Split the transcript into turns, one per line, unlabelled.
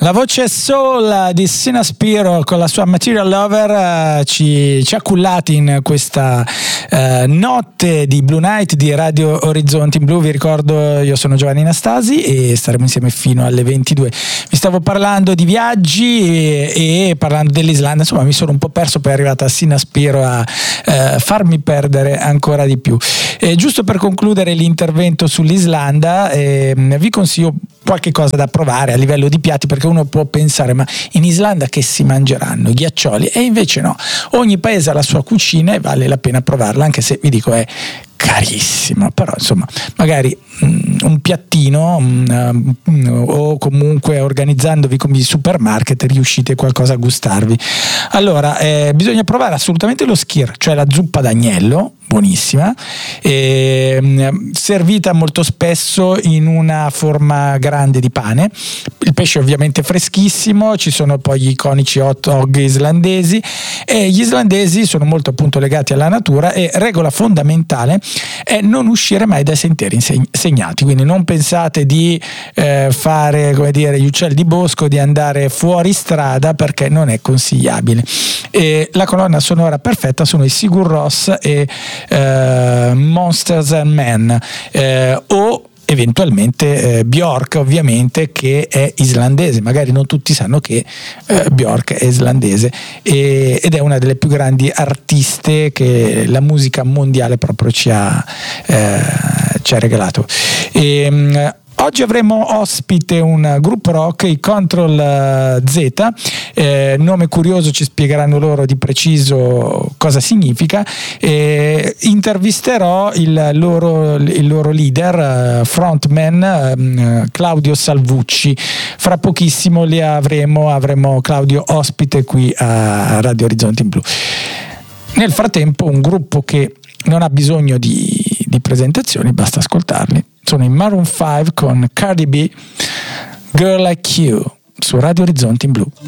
La voce soul di Sina Spiro con la sua Material Lover ci ha cullati in questa notte di Blue Night di Radio Orizzonti in Blu. Vi ricordo, io sono Giovanni Anastasi e staremo insieme fino alle 22. Vi stavo parlando di viaggi e parlando dell'Islanda, insomma mi sono un po' perso, poi è arrivata Sina Spiro a farmi perdere ancora di più. Giusto per concludere l'intervento sull'Islanda, vi consiglio qualche cosa da provare a livello di piatti, perché uno può pensare: ma in Islanda che si mangeranno? Ghiaccioli? E invece no, ogni paese ha la sua cucina e vale la pena provarla, anche se vi dico è carissima, però insomma magari un piattino o comunque organizzandovi come i supermarket riuscite qualcosa a gustarvi. Allora bisogna provare assolutamente lo skyr, cioè la zuppa d'agnello, buonissima, servita molto spesso in una forma grande di pane. Il pesce ovviamente freschissimo, ci sono poi gli iconici hot dog islandesi, e gli islandesi sono molto appunto legati alla natura, e regola fondamentale è non uscire mai dai sentieri segnati, quindi non pensate di fare, come dire, gli uccelli di bosco, di andare fuori strada, perché non è consigliabile. E la colonna sonora perfetta sono i Sigur Rós e Monsters and Men, o eventualmente Björk, ovviamente, che è islandese. Magari non tutti sanno che Björk è islandese ed è una delle più grandi artiste che la musica mondiale proprio ci ha regalato. Oggi avremo ospite un gruppo rock, i Control Z, nome curioso, ci spiegheranno loro di preciso cosa significa. Intervisterò il loro leader, frontman, Claudio Salvucci. Fra pochissimo li avremo Claudio ospite qui a Radio Orizzonti in Blu. Nel frattempo, un gruppo che non ha bisogno di presentazioni, basta ascoltarli. Sono i Maroon 5 con Cardi B, Girl Like You, su Radio Orizzonti in Blu.